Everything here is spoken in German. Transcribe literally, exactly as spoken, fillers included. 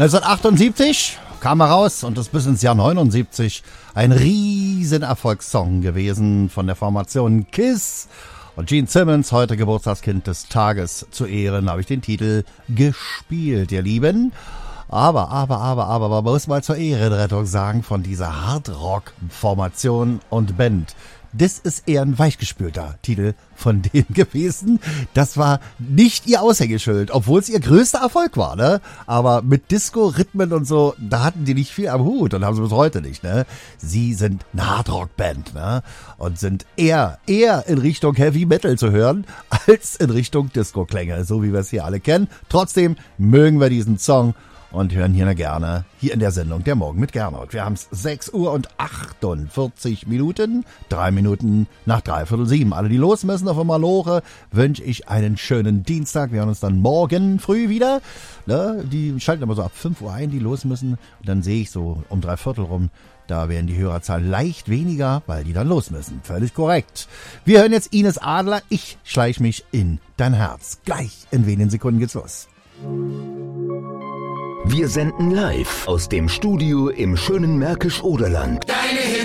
neunzehnhundertachtundsiebzig kam er raus und ist bis ins Jahr neunundsiebzig ein riesen Erfolgssong gewesen von der Formation KISS. Und Gene Simmons, heute Geburtstagskind des Tages zu Ehren, habe ich den Titel gespielt, ihr Lieben. Aber, aber, aber, aber, man muss mal zur Ehrenrettung sagen von dieser Hardrock-Formation und Band. Das ist eher ein weichgespülter Titel von denen gewesen. Das war nicht ihr Aushängeschild, obwohl es ihr größter Erfolg war, ne? Aber mit Disco, Rhythmen und so, da hatten die nicht viel am Hut und haben sie bis heute nicht, ne? Sie sind eine Hardrock-Band, ne? Und sind eher, eher in Richtung Heavy Metal zu hören, als in Richtung Disco-Klänge, so wie wir es hier alle kennen. Trotzdem mögen wir diesen Song und hören hier gerne, hier in der Sendung Der Morgen mit Gernot. Wir haben es sechs Uhr und achtundvierzig Minuten, drei Minuten nach dreiviertel sieben. Alle, die los müssen auf einmal Lore, wünsche ich einen schönen Dienstag. Wir hören uns dann morgen früh wieder. Ne? Die schalten aber so ab fünf Uhr ein, die los müssen. Und dann sehe ich so um drei Viertel rum, da werden die Hörerzahlen leicht weniger, weil die dann los müssen. Völlig korrekt. Wir hören jetzt Ines Adler. Ich schleiche mich in dein Herz. Gleich in wenigen Sekunden geht's los. Wir senden live aus dem Studio im schönen Märkisch-Oderland.